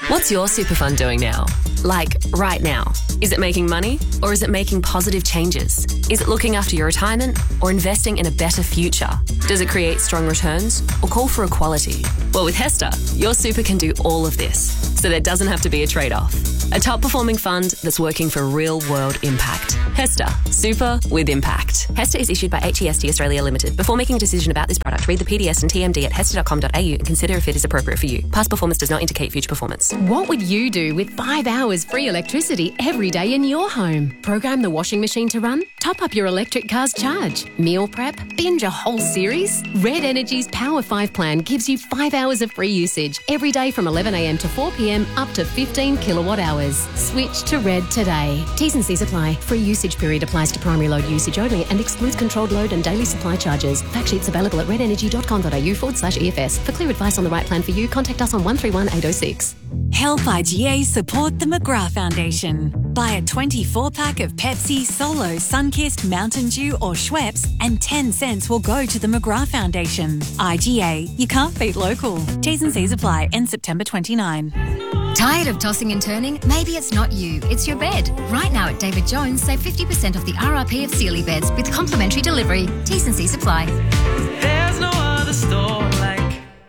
What's your super fund doing now? Like, right now. Is it making money or is it making positive changes? Is it looking after your retirement or investing in a better future? Does it create strong returns or call for equality? Well, with HESTA, your super can do all of this, so there doesn't have to be a trade-off. A top-performing fund that's working for real-world impact. HESTA, super with impact. HESTA is issued by HEST Australia Limited. Before making a decision about this product, read the PDS and TMD at hesta.com.au and consider if it is appropriate for you. Past performance does not indicate future performance. What would you do with 5 hours free electricity every day in your home? Program the washing machine to run? Top up your electric car's charge? Meal prep? Binge a whole series? Red Energy's Power 5 plan gives you 5 hours of free usage every day from 11 a.m. to 4 p.m. up to 15 kilowatt hours. Switch to Red today. T's and C's apply. Free usage period applies to primary load usage only and excludes controlled load and daily supply charges. Fact sheets available at redenergy.com.au/EFS. For clear advice on the right plan for you, contact us on 131 806. Help IGA support the McGrath Foundation. Buy a 24-pack of Pepsi, Solo, Sunkist, Mountain Dew or Schweppes and 10 cents will go to the McGrath Foundation. IGA, you can't beat local. T's and C's apply. End September 29. Tired of tossing and turning? Maybe it's not you, it's your bed. Right now at David Jones, save 50% off the RRP of Sealy beds with complimentary delivery. T's and C's apply. There's no other store like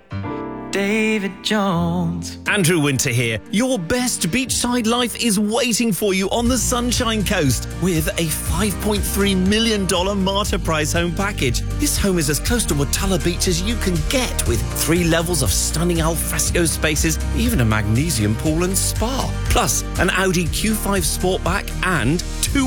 David Jones. Andrew Winter here. Your best beachside life is waiting for you on the Sunshine Coast with a $5.3 million Marta Price home package. This home is as close to Watala Beach as you can get, with 3 levels of stunning alfresco spaces, even a magnesium pool and spa. Plus, an Audi Q5 Sportback and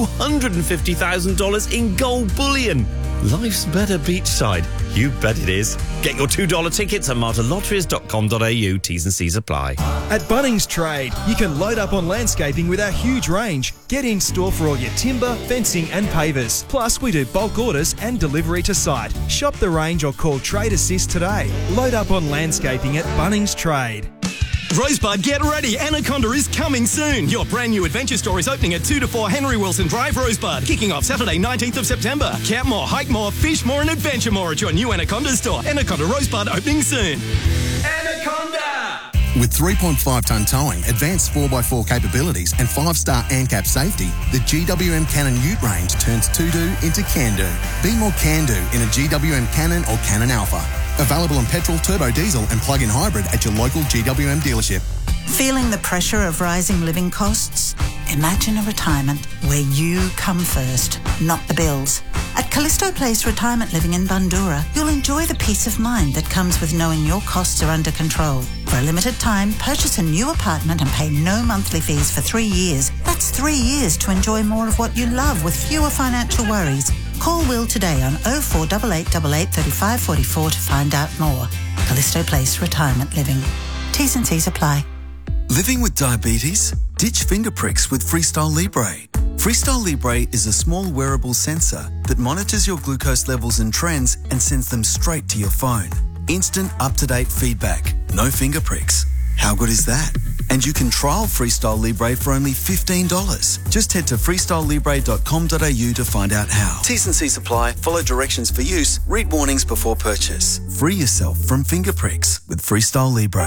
$250,000 in gold bullion. Life's better beachside. You bet it is. Get your $2 tickets at martalotteries.com.au. T's and C's apply. At Bunnings Trade, you can load up on landscaping with our huge range. Get in store for all your timber, fencing and pavers. Plus, we do bulk orders and delivery to site. Shop the range or call Trade Assist today. Load up on landscaping at Bunnings Trade. Rosebud, get ready. Anaconda is coming soon. Your brand new adventure store is opening at 2 to 4 Henry Wilson Drive, Rosebud. Kicking off Saturday, 19th of September. Camp more, hike more, fish more and adventure more at your new Anaconda store. Anaconda Rosebud opening soon. Anaconda! With 3.5-tonne towing, advanced 4x4 capabilities and 5-star ANCAP safety, the GWM Cannon Ute range turns to-do into can-do. Be more can-do in a GWM Cannon or Cannon Alpha. Available in petrol, turbo diesel and plug-in hybrid at your local GWM dealership. Feeling the pressure of rising living costs? Imagine a retirement where you come first, not the bills. At Callisto Place Retirement Living in Bundoora, you'll enjoy the peace of mind that comes with knowing your costs are under control. For a limited time, purchase a new apartment and pay no monthly fees for 3 years. That's 3 years to enjoy more of what you love with fewer financial worries. Call Will today on 048888 3544 to find out more. Callisto Place Retirement Living. T's and C's apply. Living with diabetes? Ditch finger pricks with Freestyle Libre. Freestyle Libre is a small wearable sensor that monitors your glucose levels and trends and sends them straight to your phone. Instant up-to-date feedback. No finger pricks. How good is that? And you can trial Freestyle Libre for only $15. Just head to freestylelibre.com.au to find out how. T's and C's apply. Follow directions for use. Read warnings before purchase. Free yourself from finger pricks with Freestyle Libre.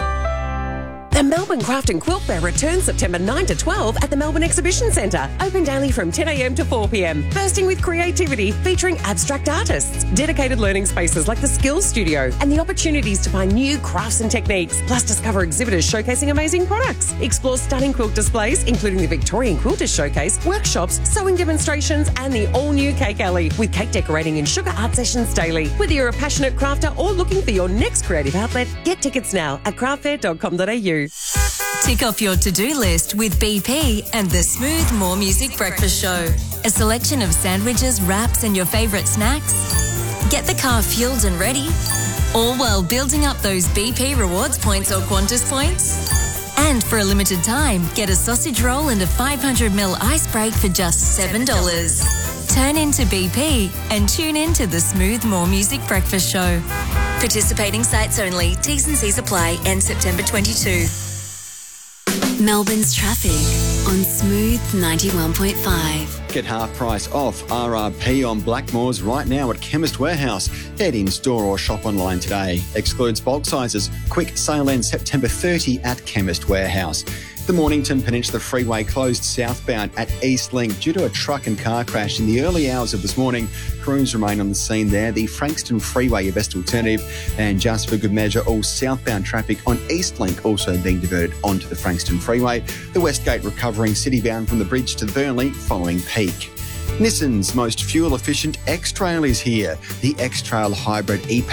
The Melbourne Craft and Quilt Fair returns September 9 to 12 at the Melbourne Exhibition Centre. Open daily from 10 a.m. to 4 p.m. Bursting with creativity, featuring abstract artists, dedicated learning spaces like the Skills Studio, and the opportunities to find new crafts and techniques. Plus, discover exhibitors showcasing amazing products. Explore stunning quilt displays, including the Victorian Quilters Showcase, workshops, sewing demonstrations, and the all-new Cake Alley, with cake decorating and sugar art sessions daily. Whether you're a passionate crafter or looking for your next creative outlet, get tickets now at craftfair.com.au. Tick off your to-do list with BP and the Smooth More Music Breakfast Show. A selection of sandwiches, wraps and your favourite snacks. Get the car fueled and ready, all while building up those BP rewards points or Qantas points. And for a limited time, get a sausage roll and a 500ml ice break for just $7. Turn into BP and tune in to the Smooth More Music Breakfast Show. Participating sites only. T's and C's apply. End September 22. Melbourne's traffic on Smooth 91.5. Get half price off RRP on Blackmores right now at Chemist Warehouse. Head in store or shop online today. Excludes bulk sizes. Quick sale ends September 30 at Chemist Warehouse. The Mornington Peninsula Freeway closed southbound at Eastlink due to a truck and car crash in the early hours of this morning. Crews remain on the scene there. The Frankston Freeway, your best alternative. And just for good measure, all southbound traffic on Eastlink also being diverted onto the Frankston Freeway. The Westgate recovering citybound from the bridge to Burnley following peak. Nissan's most fuel-efficient X-Trail is here. The X-Trail Hybrid E-Power